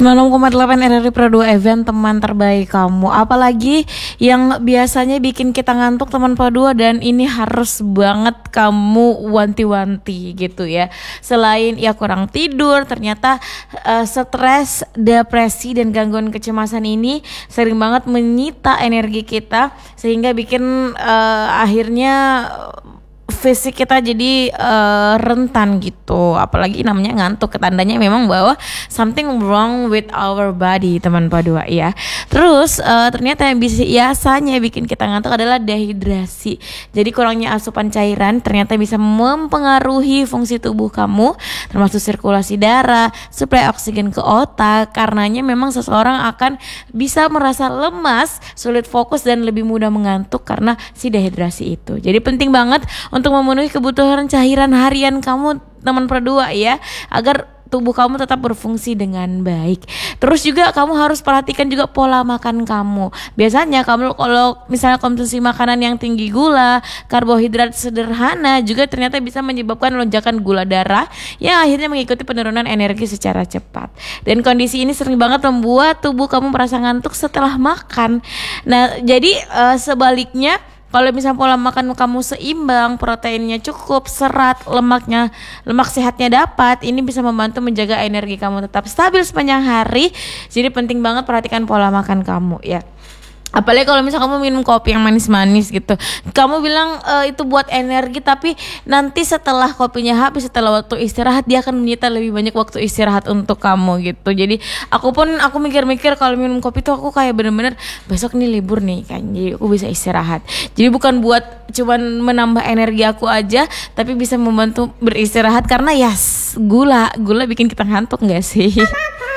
96,8 RRI Pro 2 Event teman terbaik kamu. Apalagi yang biasanya bikin kita ngantuk teman Pro 2, dan ini harus banget kamu wanti-wanti gitu ya. Selain ya kurang tidur, ternyata stres, depresi dan gangguan kecemasan ini sering banget menyita energi kita, sehingga bikin akhirnya fisik kita jadi rentan gitu. Apalagi namanya ngantuk, tandanya memang bahwa something wrong with our body teman Padua ya. Terus ternyata yang biasanya bikin kita ngantuk adalah dehidrasi. Jadi kurangnya asupan cairan ternyata bisa mempengaruhi fungsi tubuh kamu, termasuk sirkulasi darah, suplai oksigen ke otak. Karenanya memang seseorang akan bisa merasa lemas, sulit fokus dan lebih mudah mengantuk karena si dehidrasi itu. Jadi penting banget untuk memenuhi kebutuhan cairan harian kamu teman Pro2 ya, agar tubuh kamu tetap berfungsi dengan baik. Terus juga kamu harus perhatikan juga pola makan kamu. Biasanya kamu kalau misalnya konsumsi makanan yang tinggi gula, karbohidrat sederhana juga ternyata bisa menyebabkan lonjakan gula darah yang akhirnya mengikuti penurunan energi secara cepat. Dan kondisi ini sering banget membuat tubuh kamu merasa ngantuk setelah makan. Nah, jadi sebaliknya, kalau misalnya pola makan kamu seimbang, proteinnya cukup, lemak sehatnya dapat, ini bisa membantu menjaga energi kamu tetap stabil sepanjang hari. Jadi penting banget perhatikan pola makan kamu ya. Apalagi kalau misalnya kamu minum kopi yang manis-manis gitu, kamu bilang itu buat energi, tapi nanti setelah kopinya habis, setelah waktu istirahat, dia akan menyita lebih banyak waktu istirahat untuk kamu gitu. Jadi aku mikir-mikir kalau minum kopi tuh aku kayak bener-bener besok nih libur nih kan, jadi aku bisa istirahat. Jadi bukan buat cuman menambah energi aku aja, tapi bisa membantu beristirahat, karena ya gula bikin kita ngantuk nggak sih?